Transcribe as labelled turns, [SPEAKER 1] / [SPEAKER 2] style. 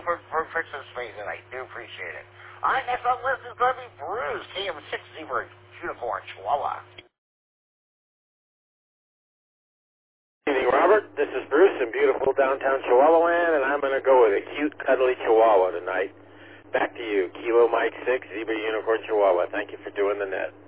[SPEAKER 1] for fixing this for me tonight. Do appreciate it. All right, next on the list is going to be Bruce, KM6 Zebra Unicorn Chihuahua.
[SPEAKER 2] Good evening, Robert. This is Bruce in beautiful downtown Chihuahua land, and I'm going to go with a cute, cuddly Chihuahua tonight. Back to you, Kilo Mike 6, Zebra Unicorn Chihuahua. Thank you for doing the net.